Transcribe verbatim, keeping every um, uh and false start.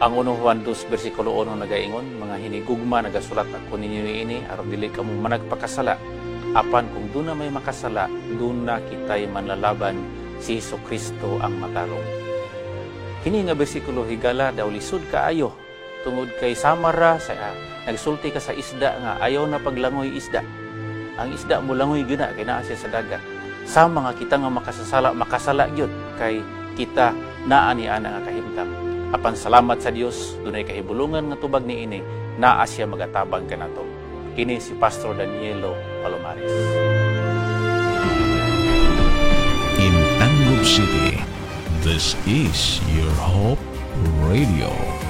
Ang unong Juan two, versikulo one nagaingon, mga hinigugma nagasulat ako ninyo ini, aron dili kamo managpakasala. Apan kung doon na may makasala, doon na kita'y manlalaban si Hesus Kristo ang matarong. Kini nga bersikulo higala daw lisod kaayo tungod kay samara sa uh, nagsulti ka sa isda nga ayaw na paglangoy isda. Ang isda mo langoy gina kay naa siya sa dagat. Sama nga kita nga makasasala makasala gyud kay kita naa ni ana nga kahimtang. Apan salamat sa Dios dunay kahibulungan nga tubag niini naa siya magatabang kanato. Kini si Pastor Danielo Palomares. In Tangub City, this is your Hope Radio.